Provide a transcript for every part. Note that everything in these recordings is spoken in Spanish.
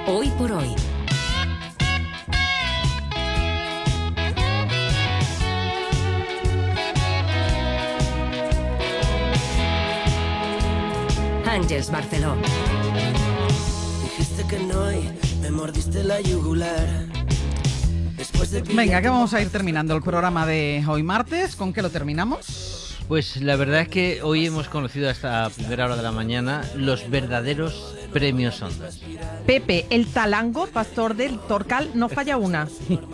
Hoy por hoy. Àngels Barceló. Dijiste que no y me mordiste la yugular. Venga, que vamos a ir terminando el programa de hoy martes. ¿Con qué lo terminamos? Pues la verdad es que hoy hemos conocido a esta primera hora de la mañana los verdaderos premios Ondas. Pepe, el talango, pastor del Torcal, no falla una.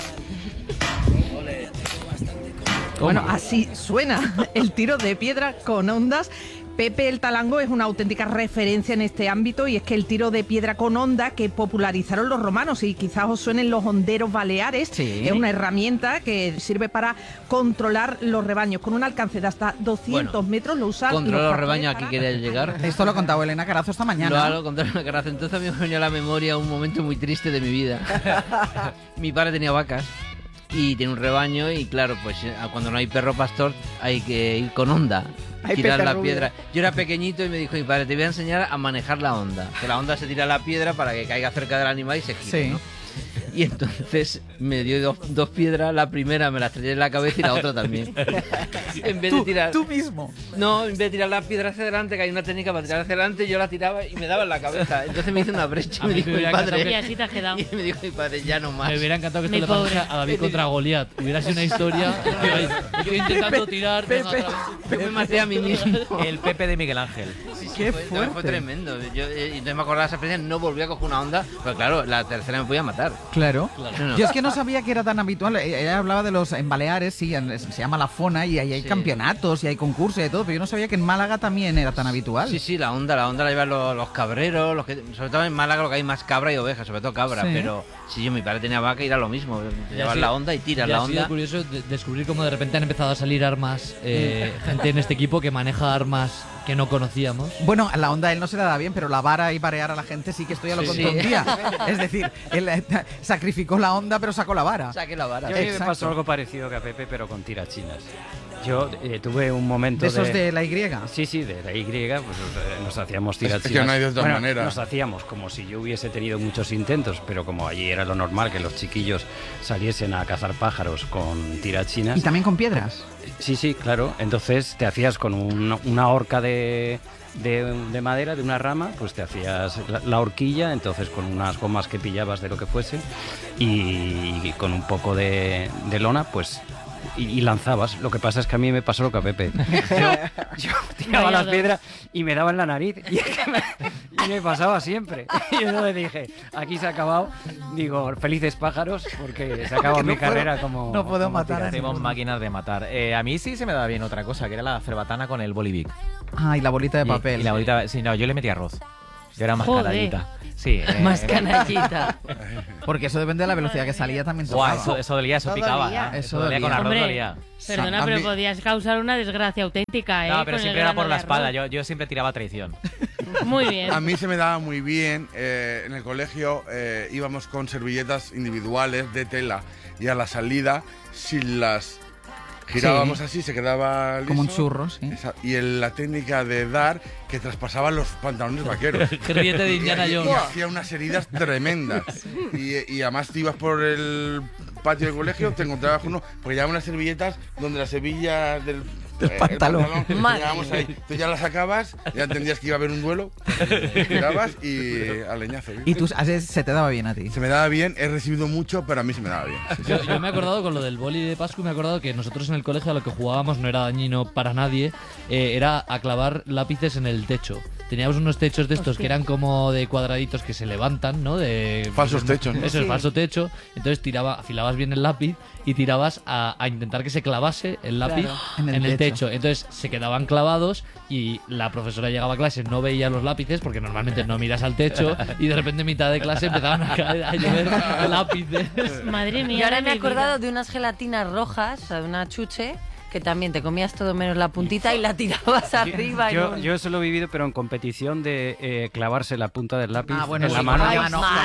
Bueno, así suena el tiro de piedra con ondas. Pepe el Talango es una auténtica referencia en este ámbito, y es que el tiro de piedra con onda que popularizaron los romanos, y quizás os suenen los honderos baleares, sí, es una herramienta que sirve para controlar los rebaños con un alcance de hasta 200 metros. Lo usan controlar los rebaños, aquí quería llegar. Esto lo ha contado Elena Carazo esta mañana. Lo contó Elena Carazo. Entonces a mí me venía a la memoria un momento muy triste de mi vida. Mi padre tenía vacas y tiene un rebaño, y claro, pues cuando no hay perro pastor hay que ir con onda, tirar la piedra. Yo era pequeñito y me dijo mi padre: te voy a enseñar a manejar la onda, que la onda se tira a la piedra para que caiga cerca del animal y se gire, sí, ¿no? Y entonces me dio dos piedras, la primera me la estrellé en la cabeza y la otra también. En vez de tirar... ¿Tú mismo? No, en vez de tirar la piedra hacia adelante, que hay una técnica para tirar hacia adelante, yo la tiraba y me daba en la cabeza. Entonces me hizo una brecha y me dijo mi padre... Y así te has quedado. Y me dijo mi padre: ya no más. Me hubiera encantado que esto le pasara a David contra Goliat. Hubiera sido una historia. Yo intentando tirar... Yo me maté a mí mismo. El Pepe de Miguel Ángel. Qué fue tremendo. Entonces me acordaba de esa experiencia, no volví a coger una onda, pero claro, la tercera me podía matar. Claro. No. Yo es que no sabía que era tan habitual. Ella hablaba de los en Baleares, sí, se llama la Fona, y ahí hay campeonatos y hay concursos y de todo, pero yo no sabía que en Málaga también era tan habitual. Sí, la onda la llevan los cabreros, sobre todo en Málaga lo que hay más cabra y oveja, sobre todo cabra, pero sí, mi padre tenía vaca y era lo mismo, llevar la onda y tirar la onda. Ha sido curioso descubrir cómo de repente han empezado a salir armas, gente en este equipo que maneja armas que no conocíamos. Bueno, la onda a él no se le da bien, pero la vara y parear a la gente sí, que esto ya lo contó un día. Es decir, él sacrificó la onda pero sacó la vara. Saqué la vara. A mí me pasó algo parecido que a Pepe, pero con tirachinas. Yo tuve un momento ¿De esos de la Y? Sí, de la Y, pues nos hacíamos tirachinas. Es que no hay de otra manera. Nos hacíamos como si yo hubiese tenido muchos intentos, pero como allí era lo normal que los chiquillos saliesen a cazar pájaros con tirachinas. ¿Y también con piedras? Sí, claro. Entonces te hacías con una horca de madera, de una rama, pues te hacías la horquilla, entonces con unas gomas que pillabas de lo que fuese y con un poco de lona, pues... Y lanzabas. Lo que pasa es que a mí me pasó lo que a Pepe. Yo tiraba las piedras y me daba en la nariz, y me pasaba siempre. Y yo le dije: aquí se ha acabado. Digo, felices pájaros, porque se acabó mi carrera como... No puedo matar. Tenemos máquinas de matar. A mí sí se me daba bien otra cosa, que era la cerbatana con el bolivic. Ah, y la bolita de papel. Y la bolita... Sí, no, yo le metía arroz. Yo era más canallita. Sí, más canallita. Porque eso depende de la velocidad que salía también. Guau, eso dolía, eso picaba. Eso dolía con arroz. Hombre, dolía. Perdona, pero podías causar una desgracia auténtica, No, pero siempre era por la espada. Yo Yo siempre tiraba traición. Muy bien. A mí se me daba muy bien. En el colegio íbamos con servilletas individuales de tela, y a la salida, si las girábamos así, se quedaba liso. Como un churro, sí. Y en la técnica de dar, que traspasaba los pantalones vaqueros. Que ríete de Indiana y Jones. hacía unas heridas tremendas. Y además te ibas por el patio del colegio, te encontrabas con uno, porque llevaban unas servilletas donde las hebillas del pantalón. Llegábamos ahí. Tú ya la sacabas, ya entendías que iba a haber un duelo, tirabas y al leñazo. ¿Viste? ¿Y tú se te daba bien a ti? Se me daba bien, he recibido mucho, pero a mí se me daba bien. Yo me he acordado con lo del boli de Pascu, me he acordado que nosotros en el colegio a lo que jugábamos no era dañino para nadie, era a clavar lápices en el techo. Teníamos unos techos de estos que eran como de cuadraditos que se levantan, ¿no? Falsos techos, ¿no? Eso es falso techo. Entonces afilabas bien el lápiz y tirabas a intentar que se clavase el lápiz en el techo. Entonces se quedaban clavados y la profesora llegaba a clase, no veía los lápices porque normalmente no miras al techo, y de repente en mitad de clase empezaban a caer, a llover lápices. Madre mía. Y ahora me he acordado de unas gelatinas rojas, de una chuche, que también te comías todo menos la puntita y la tirabas arriba. Yo eso lo he vivido, pero en competición de clavarse la punta del lápiz bueno, en la sí, mano. con la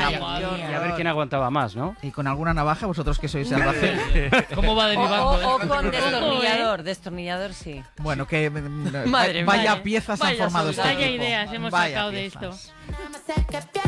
Y a ver quién aguantaba más, ¿no? Y con alguna navaja, vosotros que sois salvajes. ¿Cómo va derivando? O con destornillador sí. Bueno, que Madre vaya mía. piezas han formado este Vaya equipo. ideas hemos Vaya sacado piezas. de esto.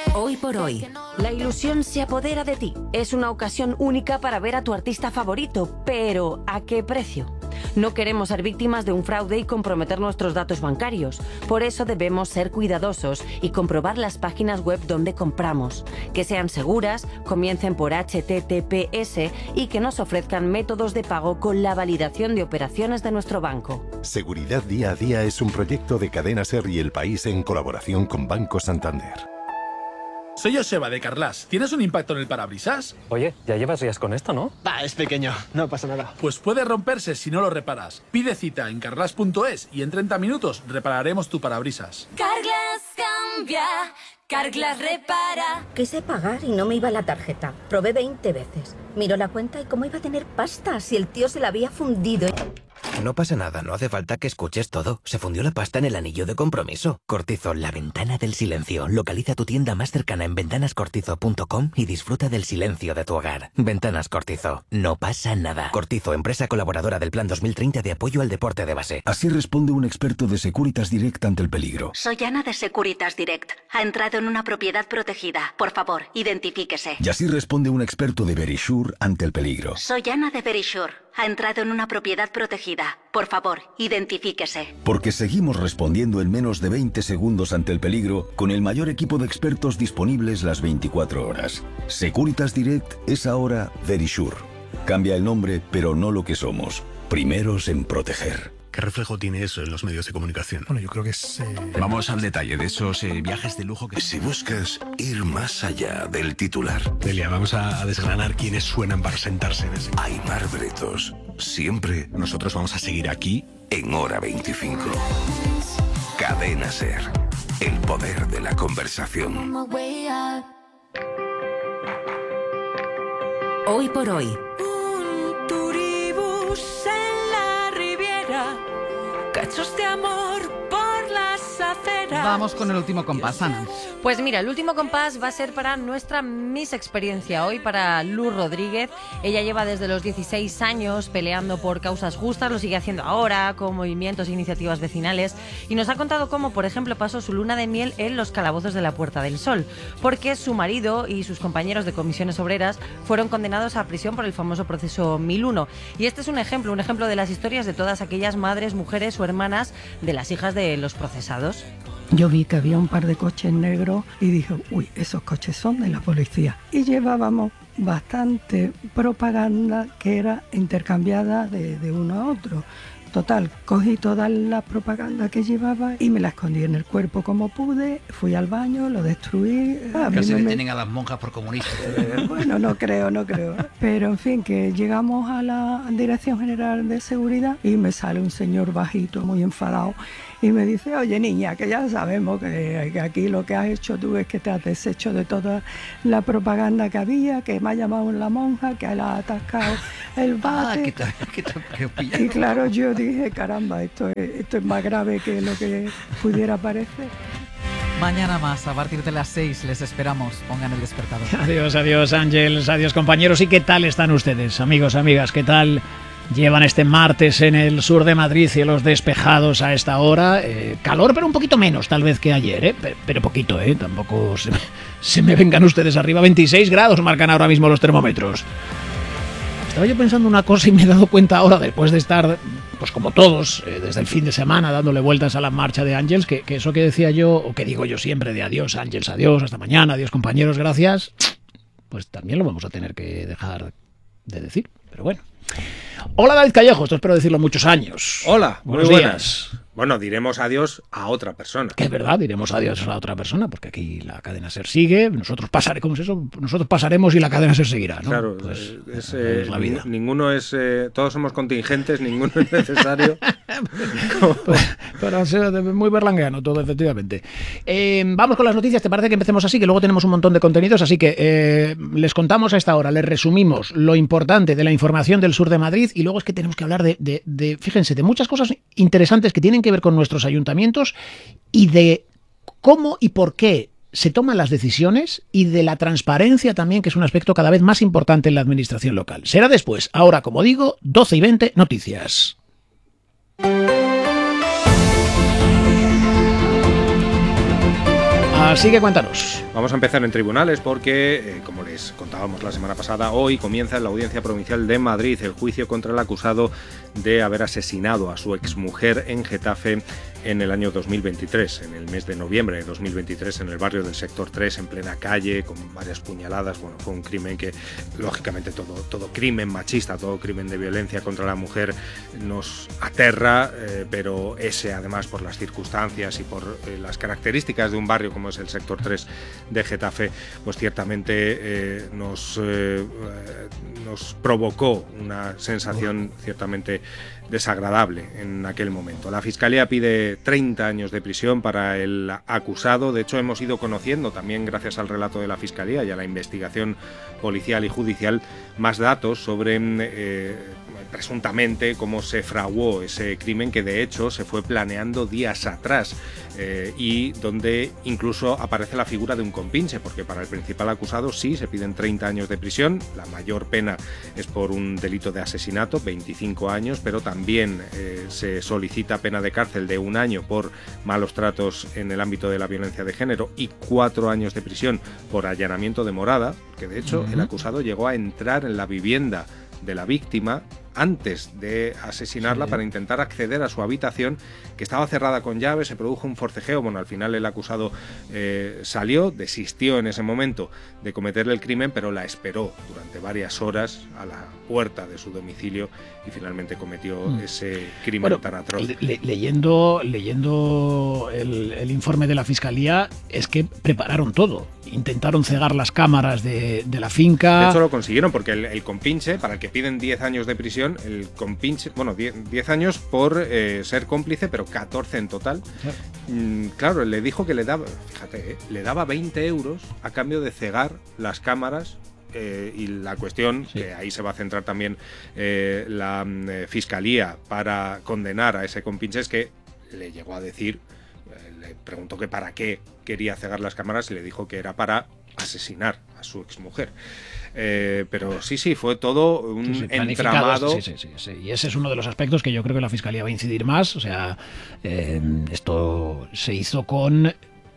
Hoy por hoy. La ilusión se apodera de ti. Es una ocasión única para ver a tu artista favorito, pero ¿a qué precio? No queremos ser víctimas de un fraude y comprometer nuestros datos bancarios. Por eso debemos ser cuidadosos y comprobar las páginas web donde compramos. Que sean seguras, comiencen por HTTPS y que nos ofrezcan métodos de pago con la validación de operaciones de nuestro banco. Seguridad día a día es un proyecto de Cadena Ser y El País en colaboración con Banco Santander. Soy Joseba de Carglass. ¿Tienes un impacto en el parabrisas? Oye, ya llevas días con esto, ¿no? Es pequeño, no pasa nada. Pues puede romperse si no lo reparas. Pide cita en carglass.es y en 30 minutos repararemos tu parabrisas. Carglass cambia, Carglass repara. Quise pagar y no me iba la tarjeta. Probé 20 veces. Miró la cuenta y cómo iba a tener pasta si el tío se la había fundido. No pasa nada, no hace falta que escuches todo. Se fundió la pasta en el anillo de compromiso. Cortizo, la ventana del silencio. Localiza tu tienda más cercana en ventanascortizo.com y disfruta del silencio de tu hogar. Ventanas Cortizo. No pasa nada. Cortizo, empresa colaboradora del Plan 2030 de apoyo al deporte de base. Así responde un experto de Securitas Direct ante el peligro. Soy Ana de Securitas Direct. Ha entrado en una propiedad protegida. Por favor, identifíquese. Y así responde un experto de Verisure ante el peligro. Soy Ana de Verisure. Ha entrado en una propiedad protegida. Por favor, identifíquese. Porque seguimos respondiendo en menos de 20 segundos ante el peligro con el mayor equipo de expertos disponibles las 24 horas. Securitas Direct es ahora Verisure. Cambia el nombre, pero no lo que somos. Primeros en proteger. ¿Qué reflejo tiene eso en los medios de comunicación? Bueno, yo creo que es... Vamos al detalle de esos viajes de lujo que... Si buscas ir más allá del titular... Delia, vamos a desgranar quiénes suenan para sentarse en ese... Aimar Bretos. Siempre... Nosotros vamos a seguir aquí... En Hora 25. Cadena Ser. El poder de la conversación. Hoy por hoy. Un turibús en la Riviera, cachos de amor por las aceras. Vamos con el último compás, Ana. Pues mira, el último compás va a ser para nuestra Miss Experiencia hoy, para Luz Rodríguez. Ella lleva desde los 16 años peleando por causas justas, lo sigue haciendo ahora con movimientos e iniciativas vecinales y nos ha contado cómo, por ejemplo, pasó su luna de miel en los calabozos de la Puerta del Sol, porque su marido y sus compañeros de comisiones obreras fueron condenados a prisión por el famoso proceso 1001. Y este es un ejemplo de las historias de todas aquellas madres, mujeres o hermanas de las hijas de los procesados. Yo vi que había un par de coches negros y dije, uy, esos coches son de la policía. Y llevábamos bastante propaganda que era intercambiada de uno a otro. Total, cogí toda la propaganda que llevaba y me la escondí en el cuerpo como pude, fui al baño, lo destruí. Casi detienen a las monjas por comunistas. Bueno, no creo. Pero en fin, que llegamos a la Dirección General de Seguridad y me sale un señor bajito, muy enfadado, y me dice, oye niña, que ya sabemos que aquí lo que has hecho tú es que te has deshecho de toda la propaganda que había, que me ha llamado la monja, que le ha atascado el bate. Y claro, yo dije, caramba, esto es más grave que lo que pudiera parecer. Mañana más, a partir de las 6, les esperamos. Pongan el despertador. Adiós, Ángeles, adiós, compañeros. ¿Y qué tal están ustedes, amigos, amigas? ¿Qué tal llevan este martes en el sur de Madrid, cielos despejados a esta hora? Calor, pero un poquito menos, tal vez, que ayer, pero poquito, tampoco se me vengan ustedes arriba. 26 grados marcan ahora mismo los termómetros. Estaba yo pensando una cosa y me he dado cuenta ahora, después de estar, pues como todos, desde el fin de semana dándole vueltas a la marcha de Ángels, que eso que decía yo, o que digo yo siempre de adiós Ángels, adiós, hasta mañana, adiós compañeros, gracias, pues también lo vamos a tener que dejar de decir, pero bueno. Hola David Callejo, esto espero decirlo muchos años. Hola, buenos muy días. buenas. Bueno, diremos adiós a otra persona. Que es verdad, diremos adiós a otra persona, porque aquí la cadena SER sigue, nosotros pasaremos y la cadena SER seguirá, ¿no? Claro, pues, es la vida. Ninguno es, todos somos contingentes, ninguno es necesario. Para ser muy berlangueano todo, efectivamente. Vamos con las noticias, ¿te parece que empecemos así? Que luego tenemos un montón de contenidos, así que les contamos a esta hora, les resumimos lo importante de la información del sur de Madrid y luego es que tenemos que hablar fíjense, de muchas cosas interesantes que tienen que ver con nuestros ayuntamientos y de cómo y por qué se toman las decisiones y de la transparencia también, que es un aspecto cada vez más importante en la administración local. Será después. Ahora, como digo, 12:20, noticias. Así que cuéntanos. Vamos a empezar en tribunales porque, como les contábamos la semana pasada, hoy comienza en la Audiencia Provincial de Madrid el juicio contra el acusado de haber asesinado a su exmujer en Getafe en el año 2023, en el mes de noviembre de 2023, en el barrio del sector 3, en plena calle, con varias puñaladas. Bueno, fue un crimen que, lógicamente, todo crimen machista, todo crimen de violencia contra la mujer nos aterra, pero ese, además, por las circunstancias y por las características de un barrio como es el sector 3 de Getafe, pues ciertamente nos provocó una sensación ciertamente desagradable en aquel momento. La Fiscalía pide 30 años de prisión para el acusado. De hecho, hemos ido conociendo también, gracias al relato de la Fiscalía y a la investigación policial y judicial, más datos sobre presuntamente cómo se fraguó ese crimen, que de hecho se fue planeando días atrás, y donde incluso aparece la figura de un compinche, porque para el principal acusado sí se piden 30 años de prisión. La mayor pena es por un delito de asesinato, 25 años, pero también se solicita pena de cárcel de 1 año por malos tratos en el ámbito de la violencia de género y 4 años de prisión por allanamiento de morada, que de hecho el acusado llegó a entrar en la vivienda de la víctima antes de asesinarla, para intentar acceder a su habitación, que estaba cerrada con llave. Se produjo un forcejeo. Bueno, al final el acusado salió, desistió en ese momento de cometer el crimen, pero la esperó durante varias horas a la puerta de su domicilio y finalmente cometió ese crimen tan atroz. Leyendo el informe de la Fiscalía, es que prepararon todo. Intentaron cegar las cámaras de la finca. De hecho lo consiguieron, porque el compinche, para el que piden 10 años de prisión, el compinche, bueno, 10 años por ser cómplice, pero 14 en total. Claro, le dijo que le daba, fíjate, le daba 20 euros a cambio de cegar las cámaras. Y la cuestión, que ahí se va a centrar también la Fiscalía para condenar a ese compinche, es que le llegó a decir, le preguntó que para qué quería cegar las cámaras y le dijo que era para asesinar a su exmujer. Pero sí, fue todo un entramado. Sí. Y ese es uno de los aspectos que yo creo que la Fiscalía va a incidir más. O sea, esto se hizo con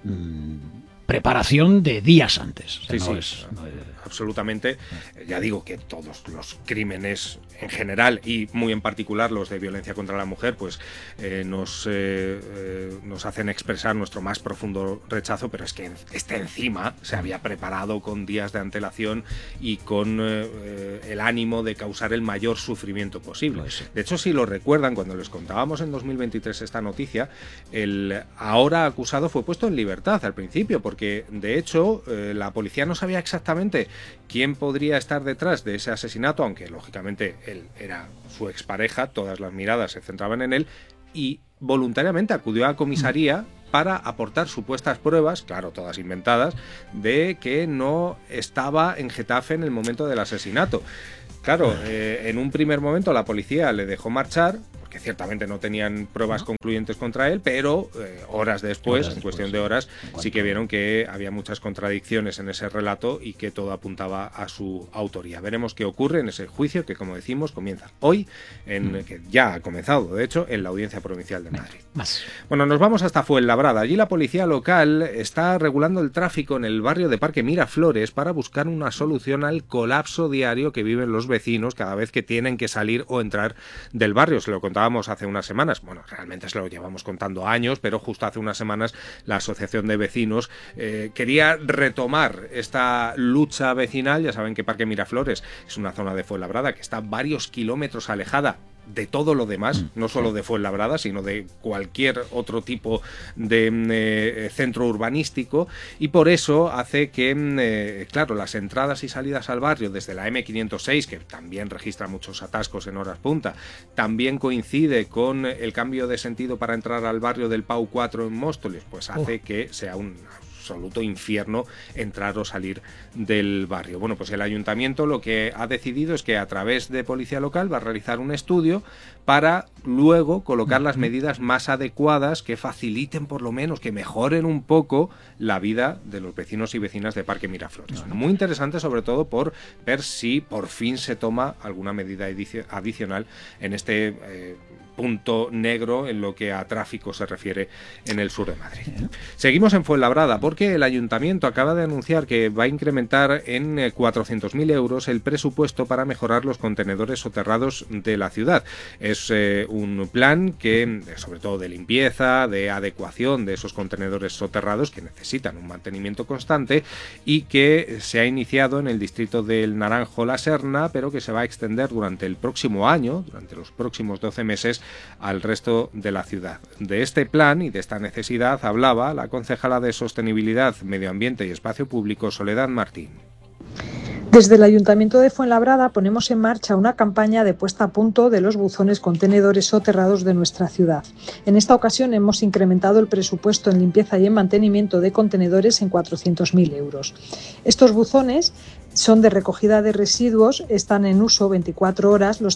preparación de días antes. O sea, absolutamente. Ya digo que todos los crímenes en general y muy en particular los de violencia contra la mujer, pues nos hacen expresar nuestro más profundo rechazo, pero es que encima se había preparado con días de antelación y con el ánimo de causar el mayor sufrimiento posible. De hecho, si lo recuerdan, cuando les contábamos en 2023 esta noticia, el ahora acusado fue puesto en libertad al principio, porque de hecho la policía no sabía exactamente quién podría estar detrás de ese asesinato, aunque lógicamente él era su expareja, todas las miradas se centraban en él, y voluntariamente acudió a comisaría para aportar supuestas pruebas, claro, todas inventadas, de que no estaba en Getafe en el momento del asesinato. Claro, en un primer momento la policía le dejó marchar, que ciertamente no tenían pruebas concluyentes contra él, pero horas después, en cuestión de horas, sí que vieron que había muchas contradicciones en ese relato y que todo apuntaba a su autoría. Veremos qué ocurre en ese juicio que, como decimos, comienza hoy, que ya ha comenzado, de hecho, en la Audiencia Provincial de Madrid. Bueno, nos vamos hasta Fuenlabrada. Allí la policía local está regulando el tráfico en el barrio de Parque Miraflores para buscar una solución al colapso diario que viven los vecinos cada vez que tienen que salir o entrar del barrio. Se lo contábamos hace unas semanas, bueno, realmente se lo llevamos contando años, pero justo hace unas semanas la Asociación de Vecinos quería retomar esta lucha vecinal. Ya saben que Parque Miraflores es una zona de Fuenlabrada que está varios kilómetros alejada de todo lo demás, no solo de Fuenlabrada, sino de cualquier otro tipo de centro urbanístico, y por eso hace que, claro, las entradas y salidas al barrio desde la M506, que también registra muchos atascos en horas punta, también coincide con el cambio de sentido para entrar al barrio del Pau 4 en Móstoles, pues hace que sea un absoluto infierno entrar o salir del barrio. Bueno, pues el ayuntamiento lo que ha decidido es que a través de policía local va a realizar un estudio para luego colocar las medidas más adecuadas que faciliten, por lo menos, que mejoren un poco la vida de los vecinos y vecinas de Parque Miraflores. Muy interesante, sobre todo por ver si por fin se toma alguna medida adicional en este punto negro en lo que a tráfico se refiere en el sur de Madrid. Seguimos en Fuenlabrada porque el Ayuntamiento acaba de anunciar que va a incrementar en 400.000 euros el presupuesto para mejorar los contenedores soterrados de la ciudad. Es un plan que, sobre todo de limpieza, de adecuación de esos contenedores soterrados que necesitan un mantenimiento constante y que se ha iniciado en el distrito del Naranjo-La Serna, pero que se va a extender durante el próximo año, durante los próximos 12 meses, al resto de la ciudad. De este plan y de esta necesidad hablaba la concejala de Sostenibilidad, Medio Ambiente y Espacio Público, Soledad Martín. Desde el Ayuntamiento de Fuenlabrada ponemos en marcha una campaña de puesta a punto de los buzones contenedores soterrados de nuestra ciudad. En esta ocasión hemos incrementado el presupuesto en limpieza y en mantenimiento de contenedores en 400.000 euros. Estos buzones son de recogida de residuos, están en uso 24 horas los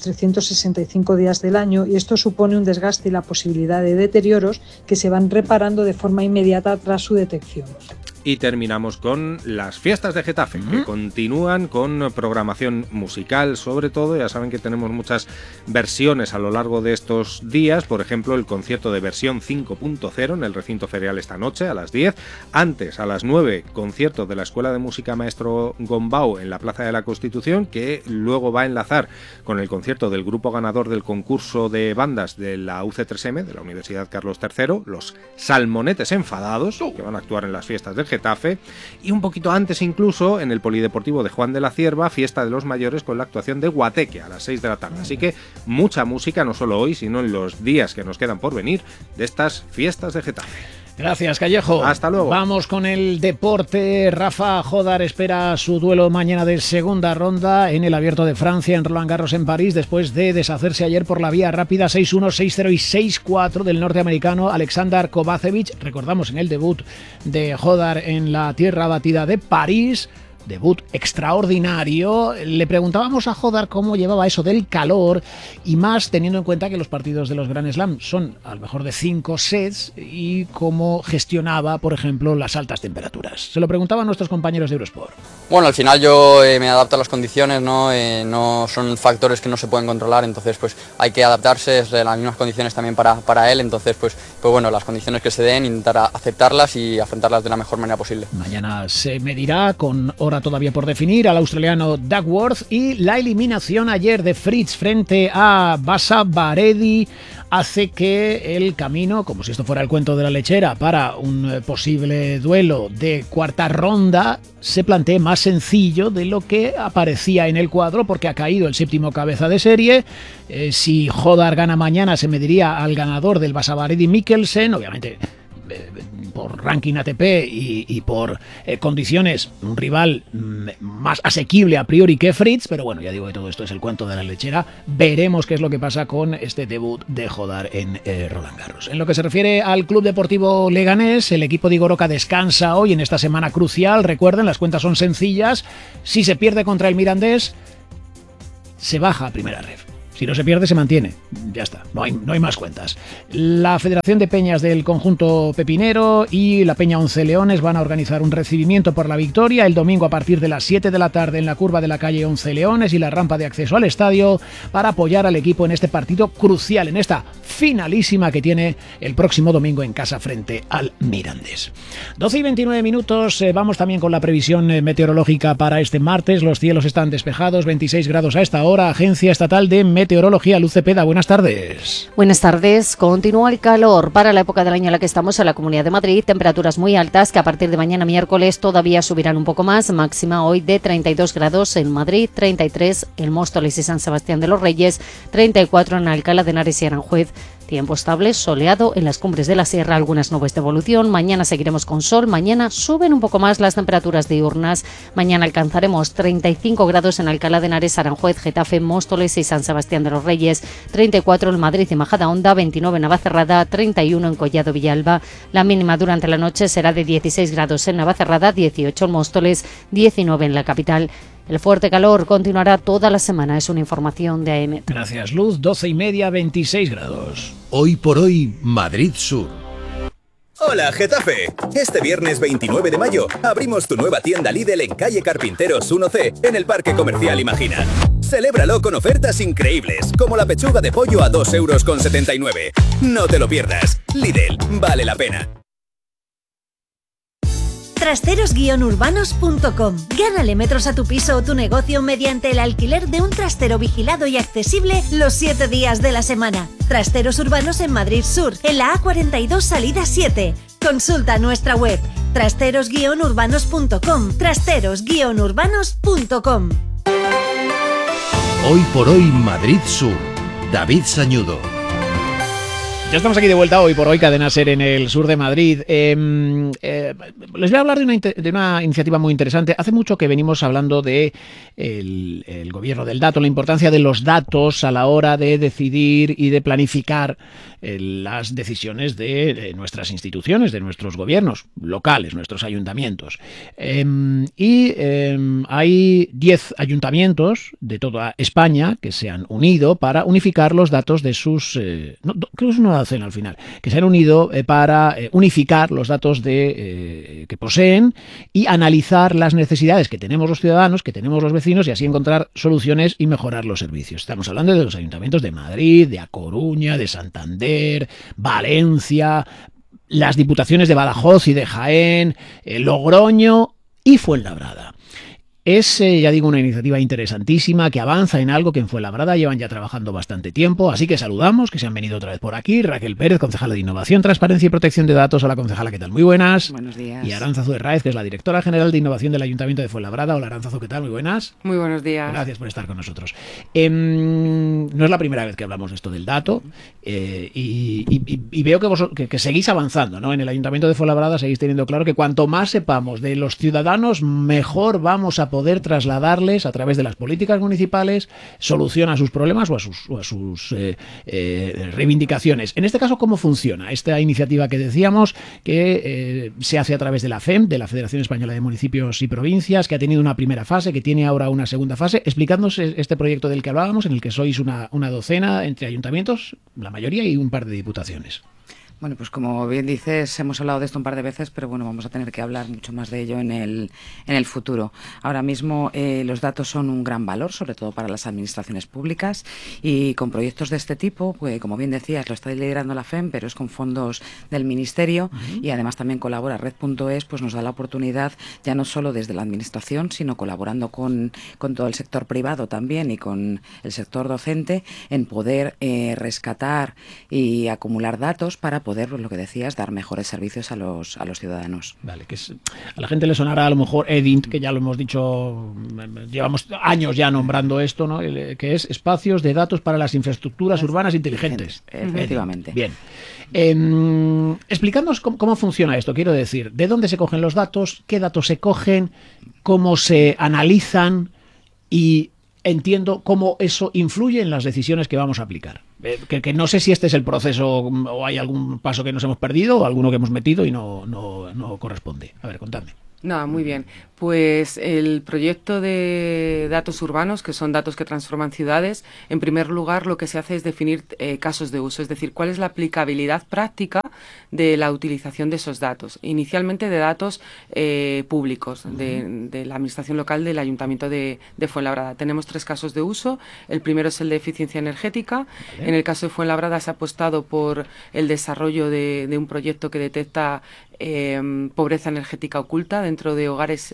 365 días del año y esto supone un desgaste y la posibilidad de deterioros que se van reparando de forma inmediata tras su detección. Y terminamos con las fiestas de Getafe, que continúan con programación musical, sobre todo. Ya saben que tenemos muchas versiones a lo largo de estos días. Por ejemplo, el concierto de versión 5.0 en el recinto ferial esta noche a las 10. Antes, a las 9, concierto de la Escuela de Música Maestro Gombau en la Plaza de la Constitución, que luego va a enlazar con el concierto del grupo ganador del concurso de bandas de la UC3M, de la Universidad Carlos III, los Salmonetes Enfadados, que van a actuar en las fiestas del Getafe, y un poquito antes incluso en el Polideportivo de Juan de la Cierva, fiesta de los mayores con la actuación de Guateque a las 6 de la tarde. Así que mucha música, no solo hoy, sino en los días que nos quedan por venir de estas fiestas de Getafe. Gracias, Callejo. Hasta luego. Vamos con el deporte. Rafa Jodar espera su duelo mañana de segunda ronda en el Abierto de Francia en Roland Garros en París, después de deshacerse ayer por la vía rápida 6-1, 6-0 y 6-4 del norteamericano Alexander Kovacevic. Recordamos en el debut de Jodar en la tierra batida de París. Debut extraordinario. Le preguntábamos a Jodar cómo llevaba eso del calor y más teniendo en cuenta que los partidos de los Grand Slam son a lo mejor de 5 sets y cómo gestionaba, por ejemplo, las altas temperaturas. Se lo preguntaban nuestros compañeros de Eurosport. Bueno, al final yo me adapto a las condiciones, ¿no? No son factores que no se pueden controlar, entonces pues hay que adaptarse, es de las mismas condiciones también para él, entonces pues bueno, las condiciones que se den, intentar aceptarlas y afrontarlas de la mejor manera posible. Mañana se medirá con hora todavía por definir al australiano Duckworth y la eliminación ayer de Fritz frente a Basa Baredi hace que el camino, como si esto fuera el cuento de la lechera, para un posible duelo de cuarta ronda se plantee más sencillo de lo que aparecía en el cuadro, porque ha caído el séptimo cabeza de serie. Si Jodar gana mañana se mediría al ganador del Basa Baredi Mikkelsen, obviamente por ranking ATP y por condiciones, un rival más asequible a priori que Fritz, pero bueno, ya digo que todo esto es el cuento de la lechera. Veremos qué es lo que pasa con este debut de Jodar en Roland Garros. En lo que se refiere al Club Deportivo Leganés, el equipo de Igor Oca descansa hoy en esta semana crucial. Recuerden, las cuentas son sencillas. Si se pierde contra el Mirandés, se baja a primera ref. Si no se pierde, se mantiene. Ya está, no hay más cuentas. La Federación de Peñas del conjunto pepinero y la Peña Once Leones van a organizar un recibimiento por la victoria el domingo a partir de las 7 de la tarde en la curva de la calle Once Leones y la rampa de acceso al estadio para apoyar al equipo en este partido crucial, en esta finalísima que tiene el próximo domingo en casa frente al Mirandés. 12 y 29 minutos. Vamos también con la previsión meteorológica para este martes. Los cielos están despejados, 26 grados a esta hora. Agencia Estatal de Meteorología, Luz Cepeda, buenas tardes. Buenas tardes. Continúa el calor para la época del año en la que estamos en la Comunidad de Madrid. Temperaturas muy altas que a partir de mañana miércoles todavía subirán un poco más. Máxima hoy de 32 grados en Madrid, 33 en Móstoles y San Sebastián de los Reyes, 34 en Alcalá de Henares y Aranjuez. Tiempo estable, soleado en las cumbres de la sierra, algunas nubes de evolución. Mañana seguiremos con sol, mañana suben un poco más las temperaturas diurnas. Mañana alcanzaremos 35 grados en Alcalá de Henares, Aranjuez, Getafe, Móstoles y San Sebastián de los Reyes, 34 en Madrid y Majadahonda, 29 en Navacerrada, 31 en Collado Villalba. La mínima durante la noche será de 16 grados en Navacerrada, 18 en Móstoles, 19 en la capital. El fuerte calor continuará toda la semana, es una información de AM. Gracias, Luz. 12:30, 26 grados. Hoy por hoy, Madrid Sur. Hola, Getafe. Este viernes 29 de mayo abrimos tu nueva tienda Lidl en calle Carpinteros 1C, en el Parque Comercial Imagina. Celébralo con ofertas increíbles, como la pechuga de pollo a 2,79 €. No te lo pierdas. Lidl, vale la pena. Trasteros-urbanos.com. Gánale metros a tu piso o tu negocio mediante el alquiler de un trastero vigilado y accesible los 7 días de la semana. Trasteros Urbanos en Madrid Sur, en la A42 salida 7. Consulta nuestra web trasteros-urbanos.com. Trasteros-urbanos.com. Hoy por hoy Madrid Sur. David Sañudo. Ya estamos aquí de vuelta hoy por hoy, Cadena SER en el sur de Madrid. Les voy a hablar de una iniciativa muy interesante. Hace mucho que venimos hablando de el gobierno del dato, la importancia de los datos a la hora de decidir y de planificar las decisiones de nuestras instituciones, de nuestros gobiernos locales, nuestros ayuntamientos. Hay 10 ayuntamientos de toda España que se han unido para unificar los datos de sus... creo que es una docena al final, que se han unido para unificar los datos que poseen y analizar las necesidades que tenemos los ciudadanos, que tenemos los vecinos, y así encontrar soluciones y mejorar los servicios. Estamos hablando de los ayuntamientos de Madrid, de A Coruña, de Santander, Valencia, las diputaciones de Badajoz y de Jaén, Logroño y Fuenlabrada. Es, ya digo, una iniciativa interesantísima que avanza en algo que en Fuenlabrada llevan ya trabajando bastante tiempo, así que saludamos, que se han venido otra vez por aquí. Raquel Pérez, concejala de Innovación, Transparencia y Protección de Datos. Hola, concejala, ¿qué tal? Muy buenas. Buenos días. Y Aránzazu de Raez, que es la directora general de Innovación del Ayuntamiento de Fuenlabrada. Hola, Aránzazu, ¿qué tal? Muy buenas. Muy buenos días. Gracias por estar con nosotros. No es la primera vez que hablamos de esto del dato, y veo que seguís avanzando, ¿no? En el Ayuntamiento de Fuenlabrada seguís teniendo claro que cuanto más sepamos de los ciudadanos, mejor vamos a poder trasladarles a través de las políticas municipales solución a sus problemas o a sus reivindicaciones. En este caso, ¿cómo funciona esta iniciativa que decíamos que se hace a través de la FEM, de la Federación Española de Municipios y Provincias, que ha tenido una primera fase, que tiene ahora una segunda fase? Explicándonos este proyecto del que hablábamos, en el que sois una docena entre ayuntamientos, la mayoría, y un par de diputaciones. Bueno, pues como bien dices, hemos hablado de esto un par de veces, pero bueno, vamos a tener que hablar mucho más de ello en el futuro. Ahora mismo los datos son un gran valor, sobre todo para las administraciones públicas, y con proyectos de este tipo, pues como bien decías, lo está liderando la FEM, pero es con fondos del Ministerio, y además también colabora Red.es, pues nos da la oportunidad, ya no solo desde la administración, sino colaborando con todo el sector privado también y con el sector docente, en poder rescatar y acumular datos para poder, pues lo que decías, dar mejores servicios a los ciudadanos. Vale, a la gente le sonará a lo mejor EDINT, que ya lo hemos dicho, llevamos años ya nombrando esto, ¿no? Que es Espacios de Datos para las Infraestructuras Urbanas Inteligentes. Efectivamente. Bien. Explicándonos cómo funciona esto, quiero decir, ¿de dónde se cogen los datos? ¿Qué datos se cogen? ¿Cómo se analizan? Y entiendo cómo eso influye en las decisiones que vamos a aplicar. Que no sé si este es el proceso o hay algún paso que nos hemos perdido o alguno que hemos metido y no corresponde. A ver, contadme. No, muy bien. Pues el proyecto de datos urbanos, que son datos que transforman ciudades, en primer lugar lo que se hace es definir casos de uso, es decir, cuál es la aplicabilidad práctica de la utilización de esos datos. Inicialmente de datos públicos, de la administración local del Ayuntamiento de Fuenlabrada. Tenemos 3 casos de uso. El primero es el de eficiencia energética. Vale. En el caso de Fuenlabrada se ha apostado por el desarrollo de un proyecto que detecta pobreza energética oculta dentro de hogares.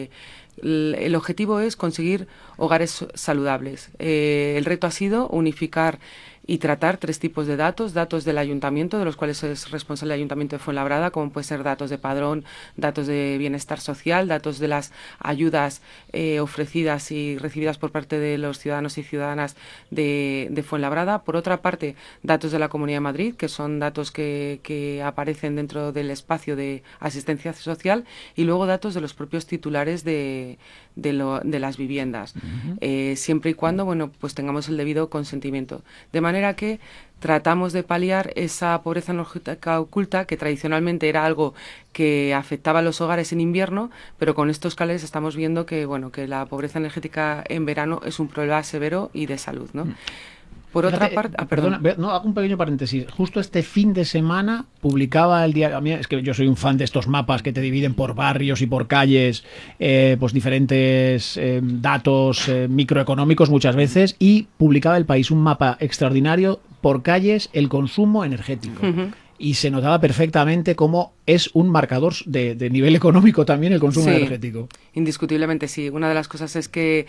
El objetivo es conseguir hogares saludables. El reto ha sido unificar y tratar 3 tipos de datos del ayuntamiento, de los cuales es responsable el Ayuntamiento de Fuenlabrada, como pueden ser datos de padrón, datos de bienestar social, datos de las ayudas ofrecidas y recibidas por parte de los ciudadanos y ciudadanas de Fuenlabrada. Por otra parte, datos de la Comunidad de Madrid, que son datos que aparecen dentro del espacio de asistencia social, y luego datos de los propios titulares de las viviendas, siempre y cuando, bueno, pues tengamos el debido consentimiento. De manera que tratamos de paliar esa pobreza energética oculta, que tradicionalmente era algo que afectaba a los hogares en invierno, pero con estos calores estamos viendo que, bueno, que la pobreza energética en verano es un problema severo y de salud, ¿no? Por otra parte, perdona, no, hago un pequeño paréntesis. Justo este fin de semana publicaba el diario, a mí es que yo soy un fan de estos mapas que te dividen por barrios y por calles, pues diferentes datos microeconómicos muchas veces, y publicaba El País un mapa extraordinario por calles, el consumo energético. Y se notaba perfectamente cómo es un marcador de nivel económico también el consumo energético. Indiscutiblemente sí. Una de las cosas es que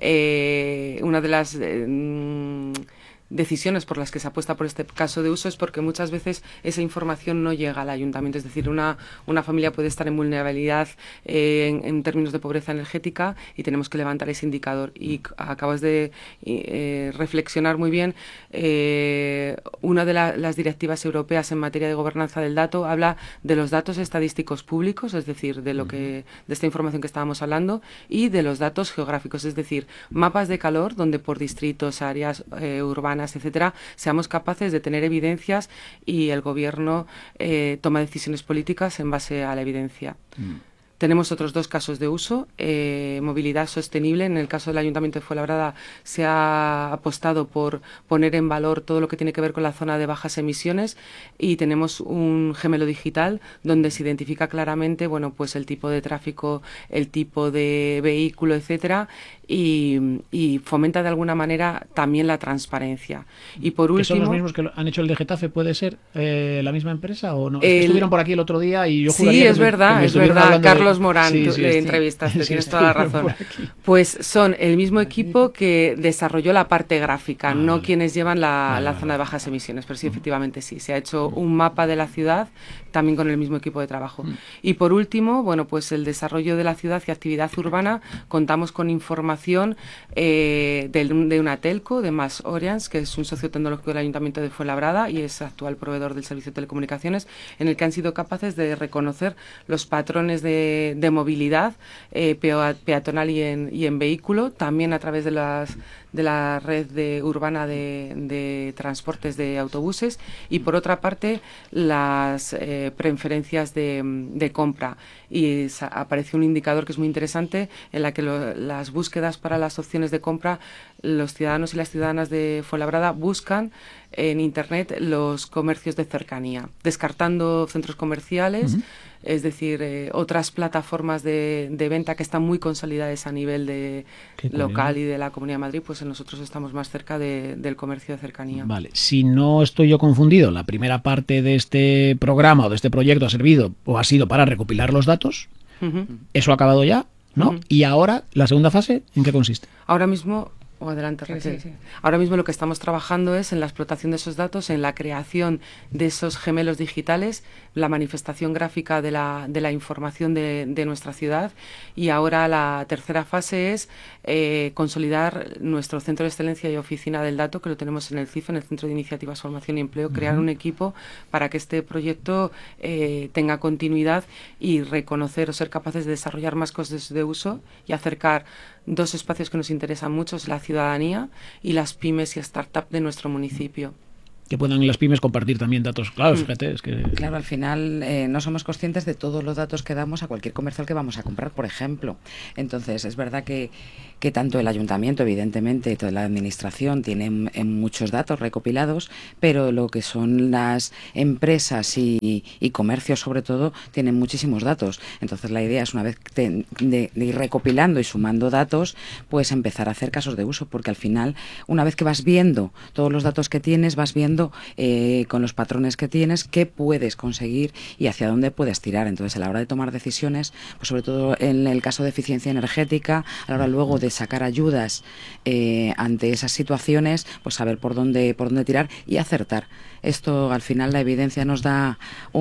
una de las decisiones por las que se apuesta por este caso de uso es porque muchas veces esa información no llega al ayuntamiento. Es decir, una familia puede estar en vulnerabilidad en términos de pobreza energética y tenemos que levantar ese indicador. Y acabas de reflexionar muy bien. Una de las directivas europeas en materia de gobernanza del dato habla de los datos estadísticos públicos, es decir, de esta información que estábamos hablando, y de los datos geográficos, es decir, mapas de calor donde por distritos, áreas urbanas, etcétera, seamos capaces de tener evidencias y el gobierno toma decisiones políticas en base a la evidencia. Tenemos otros dos casos de uso. Movilidad sostenible. En el caso del Ayuntamiento de Fuenlabrada se ha apostado por poner en valor todo lo que tiene que ver con la zona de bajas emisiones, y tenemos un gemelo digital donde se identifica claramente, bueno, pues el tipo de tráfico, el tipo de vehículo, etcétera, y fomenta de alguna manera también la transparencia. Y por último, ¿son los mismos que han hecho el de Getafe? ¿Puede ser la misma empresa o no? Es que estuvieron por aquí el otro día y yo juraría sí, es verdad, es verdad. Carlos Morán, sí, le entrevistaste, tienes toda la razón. Pues son el mismo equipo que desarrolló la parte gráfica, no quienes llevan la zona de bajas emisiones, pero sí, efectivamente sí. Se ha hecho un mapa de la ciudad también con el mismo equipo de trabajo. Y por último, bueno, pues el desarrollo de la ciudad y actividad urbana. Contamos con información de una telco, de MasOrange, que es un socio tecnológico del Ayuntamiento de Fuenlabrada y es actual proveedor del servicio de telecomunicaciones, en el que han sido capaces de reconocer los patrones de movilidad peatonal y en vehículo, también a través de la red urbana de transportes de autobuses, y por otra parte las preferencias de compra. Y aparece un indicador que es muy interesante, en la que las búsquedas para las opciones de compra, los ciudadanos y las ciudadanas de Fuenlabrada buscan en Internet los comercios de cercanía, descartando centros comerciales, es decir, otras plataformas de venta que están muy consolidadas a nivel local y de la Comunidad de Madrid, pues nosotros estamos más cerca del comercio de cercanía. Vale, si no estoy yo confundido, la primera parte de este programa o de este proyecto ha servido o ha sido para recopilar los datos, eso ha acabado ya, ¿no? Y ahora, la segunda fase, ¿en qué consiste? Ahora mismo... adelante, Raquel. Sí. Ahora mismo lo que estamos trabajando es en la explotación de esos datos, en la creación de esos gemelos digitales, la manifestación gráfica de la información de nuestra ciudad, y ahora la tercera fase es consolidar nuestro centro de excelencia y oficina del dato, que lo tenemos en el CIFE, en el Centro de Iniciativas, Formación y Empleo, crear un equipo para que este proyecto tenga continuidad y reconocer o ser capaces de desarrollar más cosas de uso y acercar dos espacios que nos interesan mucho, es la ciudadanía y las pymes y startups de nuestro municipio. Que puedan las pymes compartir también datos. Claro, fíjate, es que... Claro, al final no somos conscientes de todos los datos que damos a cualquier comercial que vamos a comprar, por ejemplo. Entonces, es verdad que tanto el ayuntamiento, evidentemente, toda la administración tiene muchos datos recopilados, pero lo que son las empresas y comercios, sobre todo, tienen muchísimos datos. Entonces, la idea es, una vez de ir recopilando y sumando datos, pues empezar a hacer casos de uso, porque al final, una vez que vas viendo todos los datos que tienes, vas viendo con los patrones que tienes qué puedes conseguir y hacia dónde puedes tirar. Entonces, a la hora de tomar decisiones, pues sobre todo en el caso de eficiencia energética, a la hora luego de sacar ayudas ante esas situaciones, pues saber por dónde tirar y acertar. Esto, al final, la evidencia nos da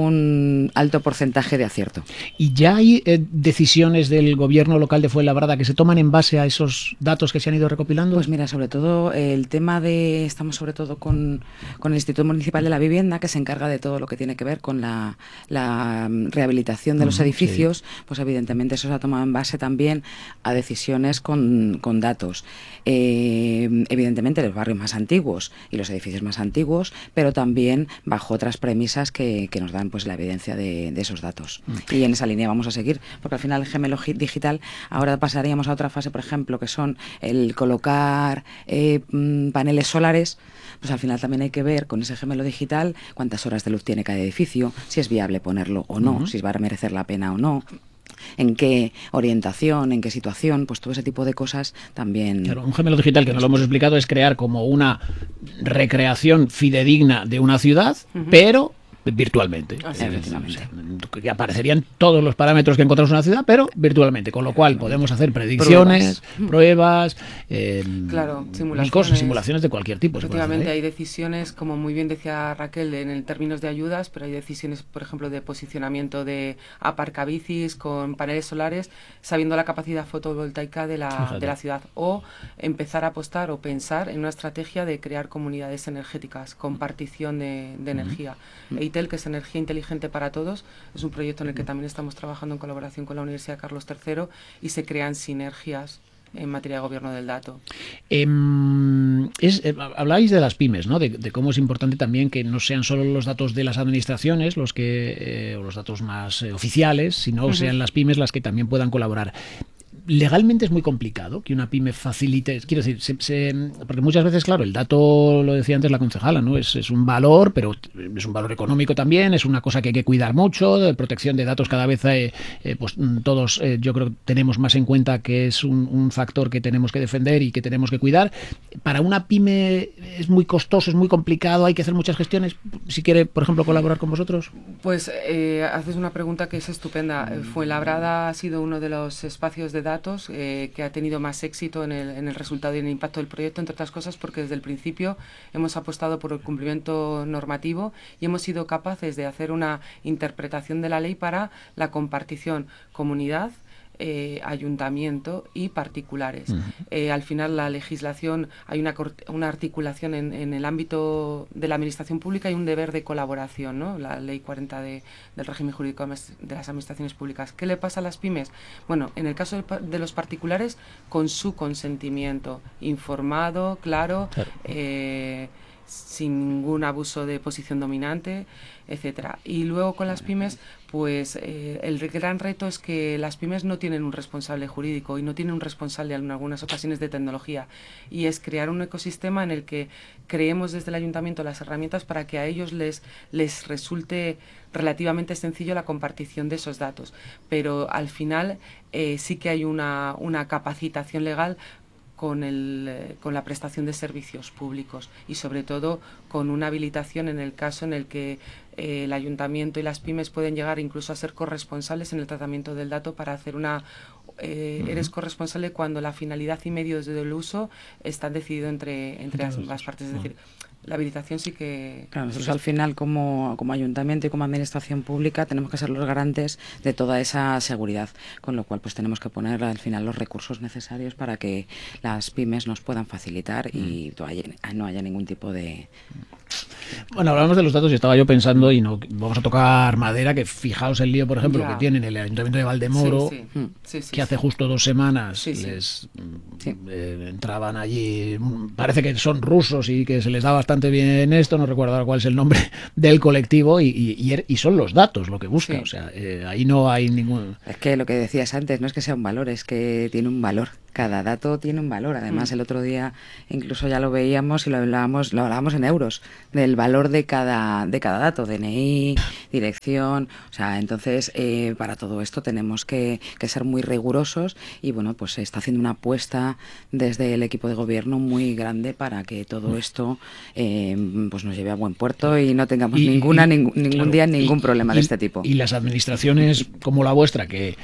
un alto porcentaje de acierto. ¿Y ya hay decisiones del gobierno local de Fuenlabrada que se toman en base a esos datos que se han ido recopilando? Pues mira, sobre todo el tema estamos sobre todo con el Instituto Municipal de la Vivienda, que se encarga de todo lo que tiene que ver con la rehabilitación de los edificios, pues evidentemente eso se ha tomado en base también a decisiones con datos. Evidentemente los barrios más antiguos y los edificios más antiguos, pero también bajo otras premisas que nos dan pues la evidencia de esos datos. Y en esa línea vamos a seguir, porque al final el gemelo digital, ahora pasaríamos a otra fase, por ejemplo, que son el colocar paneles solares. Pues al final también hay que ver con ese gemelo digital cuántas horas de luz tiene cada edificio, si es viable ponerlo o no, si va a merecer la pena o no, en qué orientación, en qué situación, pues todo ese tipo de cosas también. Claro, un gemelo digital, que no lo hemos explicado, es crear como una recreación fidedigna de una ciudad, pero virtualmente. Que aparecerían todos los parámetros que encontramos en una ciudad, pero virtualmente, con lo cual podemos hacer predicciones, pruebas, claro, simulaciones de cualquier tipo. Efectivamente, hay decisiones, como muy bien decía Raquel, en términos de ayudas, pero hay decisiones, por ejemplo, de posicionamiento de aparcabicis con paneles solares, sabiendo la capacidad fotovoltaica de la ciudad, o empezar a apostar o pensar en una estrategia de crear comunidades energéticas con partición de energía. EITEL, que es Energía Inteligente para Todos, es un proyecto en el que también estamos trabajando en colaboración con la Universidad Carlos III y se crean sinergias en materia de gobierno del dato. Habláis de las pymes, ¿no? De cómo es importante también que no sean solo los datos de las administraciones los que o los datos más oficiales, sino sean las pymes las que también puedan colaborar. Legalmente es muy complicado que una pyme facilite, quiero decir, porque muchas veces, claro, el dato, lo decía antes la concejala, ¿no? Es un valor, pero es un valor económico también, es una cosa que hay que cuidar mucho, de protección de datos cada vez pues todos yo creo que tenemos más en cuenta que es un factor que tenemos que defender y que tenemos que cuidar. Para una pyme es muy costoso, es muy complicado, hay que hacer muchas gestiones. Si quiere, por ejemplo, colaborar con vosotros. Pues haces una pregunta que es estupenda. Fuenlabrada ha sido uno de los espacios de datos que ha tenido más éxito en el resultado y en el impacto del proyecto, entre otras cosas porque desde el principio hemos apostado por el cumplimiento normativo y hemos sido capaces de hacer una interpretación de la ley para la compartición comunidad, ayuntamiento y particulares. Al final la legislación, hay una articulación en el ámbito de la administración pública y un deber de colaboración, ¿no? La ley 40 del régimen jurídico de las administraciones públicas. ¿Qué le pasa a las pymes? Bueno, en el caso de los particulares, con su consentimiento informado, claro. Sin ningún abuso de posición dominante, etcétera. Y luego con las pymes, pues el gran reto es que las pymes no tienen un responsable jurídico y no tienen un responsable en algunas ocasiones de tecnología, y es crear un ecosistema en el que creemos desde el ayuntamiento las herramientas para que a ellos les resulte relativamente sencillo la compartición de esos datos, pero al final sí que hay una capacitación legal con la prestación de servicios públicos y sobre todo con una habilitación en el caso en el que el ayuntamiento y las pymes pueden llegar incluso a ser corresponsables en el tratamiento del dato para hacer eres corresponsable cuando la finalidad y medios del uso están decididos entre las partes, es decir, la habilitación sí que... Claro, nosotros al final como ayuntamiento y como administración pública tenemos que ser los garantes de toda esa seguridad, con lo cual pues tenemos que poner al final los recursos necesarios para que las pymes nos puedan facilitar y no haya ningún tipo de... Bueno, hablamos de los datos y estaba yo pensando, y no vamos a tocar madera, que fijaos el lío, por ejemplo, que tienen el Ayuntamiento de Valdemoro, que hace justo 2 semanas entraban allí, parece que son rusos y que se les da bastante bien esto, no recuerdo ahora cuál es el nombre del colectivo, y son los datos lo que busca, o sea, ahí no hay ningún... Es que lo que decías antes, no es que sea un valor, es que tiene un valor. Cada dato tiene un valor. Además, el otro día incluso ya lo veíamos y lo hablábamos en euros, del valor de cada dato, DNI, dirección. O sea, entonces, para todo esto tenemos que ser muy rigurosos y, bueno, pues se está haciendo una apuesta desde el equipo de gobierno muy grande para que todo esto pues nos lleve a buen puerto y no tengamos ningún día ningún problema de este tipo. Y las administraciones como la vuestra, que...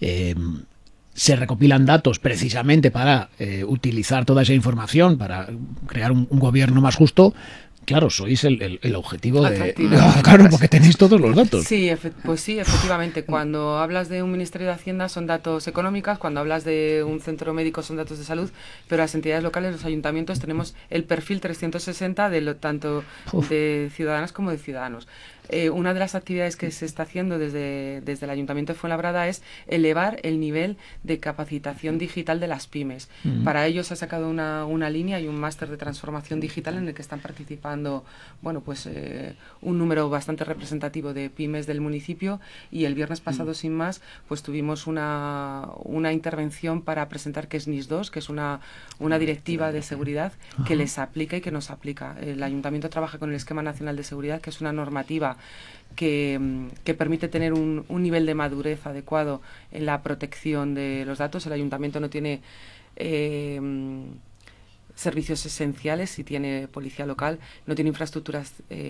se recopilan datos precisamente para utilizar toda esa información para crear un gobierno más justo, claro, sois el objetivo de... Claro, porque tenéis todos los datos. Sí, pues sí, efectivamente. Cuando hablas de un Ministerio de Hacienda son datos económicos, cuando hablas de un centro médico son datos de salud, pero las entidades locales, los ayuntamientos, tenemos el perfil 360 tanto de ciudadanas como de ciudadanos. Una de las actividades que se está haciendo desde el Ayuntamiento de Fuenlabrada es elevar el nivel de capacitación digital de las pymes. Para ello se ha sacado una línea y un máster de transformación digital en el que están participando un número bastante representativo de pymes del municipio, y el viernes pasado, sin más, pues tuvimos una intervención para presentar que es NIS 2, que es una directiva de seguridad que les aplica y que nos aplica. El Ayuntamiento trabaja con el Esquema Nacional de Seguridad, que es una normativa que permite tener un nivel de madurez adecuado en la protección de los datos. El Ayuntamiento no tiene servicios esenciales, si tiene policía local, no tiene infraestructuras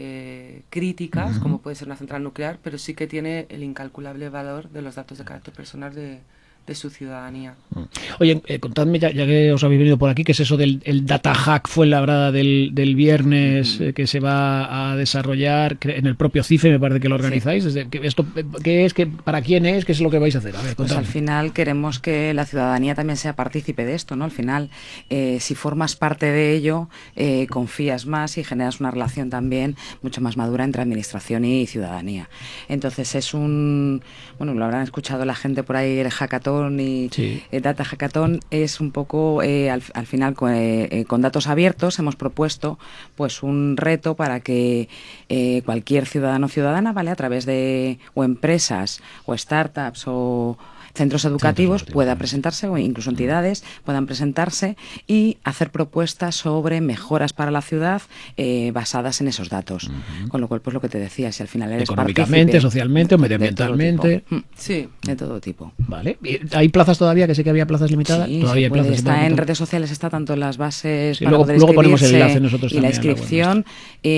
críticas, como puede ser una central nuclear, pero sí que tiene el incalculable valor de los datos de carácter personal de su ciudadanía. Oye, contadme, ya que os habéis venido por aquí, ¿qué es eso del Data Hack Fuenlabrada del viernes que se va a desarrollar en el propio CIFE? Me parece que lo organizáis. Sí. ¿Esto qué es? ¿Para quién es? ¿Qué es lo que vais a hacer? A ver, pues al final queremos que la ciudadanía también sea partícipe de esto, ¿no? Al final, si formas parte de ello, confías más y generas una relación también mucho más madura entre administración y ciudadanía. Entonces lo habrán escuchado la gente por ahí, el hackathon y Data Hackathon es un poco al final con datos abiertos hemos propuesto pues un reto para que cualquier ciudadano o ciudadana, ¿vale?, a través de o empresas o startups o centros educativos pueda presentarse, o incluso entidades puedan presentarse y hacer propuestas sobre mejoras para la ciudad basadas en esos datos. Con lo cual, pues lo que te decía, si al final eres económicamente, socialmente o medioambientalmente. Sí, de todo tipo. Vale. ¿Hay plazas todavía? Que sé que había plazas limitadas. Sí, todavía hay plazas. Está en redes sociales, está tanto en las bases para luego ponemos el enlace nosotros y también. La inscripción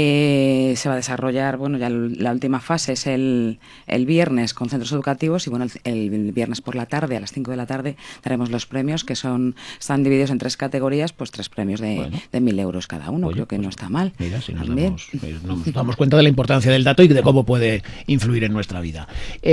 se va a desarrollar, ya la última fase es el viernes con centros educativos y el viernes por la tarde, a las 5 de la tarde, daremos los premios que están divididos en 3 categorías, pues 3 premios de 1.000 euros cada uno. Creo que no está mal. Mira, si nos damos cuenta de la importancia del dato y de cómo puede influir en nuestra vida.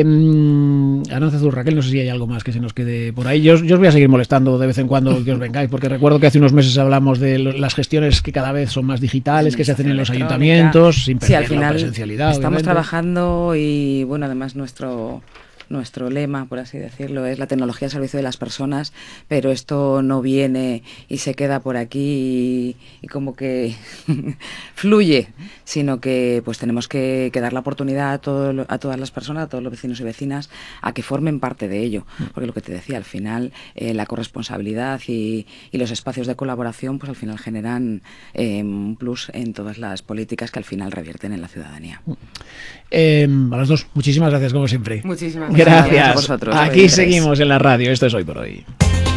Aranzazu, Raquel, no sé si hay algo más que se nos quede por ahí. Yo os voy a seguir molestando de vez en cuando que os vengáis, porque recuerdo que hace unos meses hablamos de las gestiones que cada vez son más digitales, que se hacen en los ayuntamientos, sin perder la presencialidad. Estamos trabajando y, además nuestro lema, por así decirlo, es la tecnología al servicio de las personas, pero esto no viene y se queda por aquí y como que fluye, sino que pues tenemos que dar la oportunidad a todas las personas, a todos los vecinos y vecinas, a que formen parte de ello, porque lo que te decía, al final la corresponsabilidad y los espacios de colaboración pues al final generan un plus en todas las políticas que al final revierten en la ciudadanía. A las dos, muchísimas gracias como siempre. Muchísimas gracias. A vosotros. Aquí seguimos en la radio. Esto es Hoy por Hoy.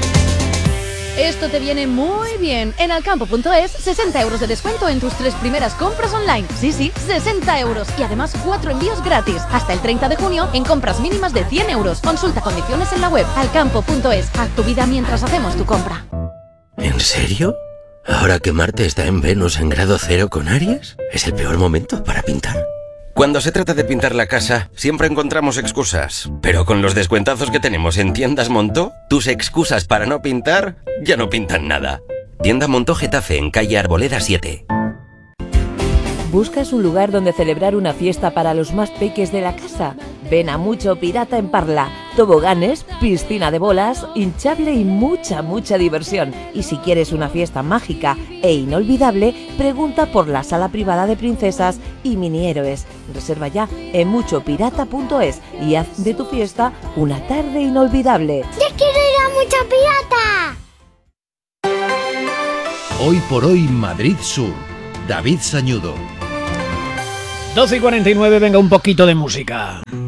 Esto te viene muy bien. En alcampo.es, 60 euros de descuento en tus 3 primeras compras online. Sí, 60 euros. Y además 4 envíos gratis. Hasta el 30 de junio en compras mínimas de 100 euros. Consulta condiciones en la web. Alcampo.es. Haz tu vida mientras hacemos tu compra. ¿En serio? ¿Ahora que Marte está en Venus en grado 0 con Aries? ¿Es el peor momento para pintar? Cuando se trata de pintar la casa, siempre encontramos excusas. Pero con los descuentazos que tenemos en Tiendas Montó, tus excusas para no pintar ya no pintan nada. Tienda Montó Getafe, en calle Arboleda 7. ¿Buscas un lugar donde celebrar una fiesta para los más peques de la casa? Ven a Mucho Pirata en Parla. Toboganes, piscina de bolas, hinchable y mucha diversión. Y si quieres una fiesta mágica e inolvidable, pregunta por la sala privada de princesas y mini héroes. Reserva ya en muchopirata.es y haz de tu fiesta una tarde inolvidable. ¡Yo quiero ir a Mucho Pirata! Hoy por Hoy Madrid Sur. David Sañudo. 12:49, venga un poquito de música.